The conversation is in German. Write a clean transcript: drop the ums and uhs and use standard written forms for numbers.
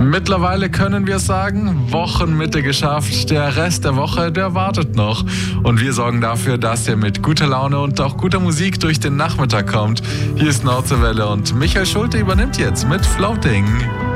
Mittlerweile können wir sagen, Wochenmitte geschafft. Der Rest der Woche, der wartet noch. Und wir sorgen dafür, dass ihr mit guter Laune und auch guter Musik durch den Nachmittag kommt. Hier ist Nordseewelle und Michael Schulte übernimmt jetzt mit Floating.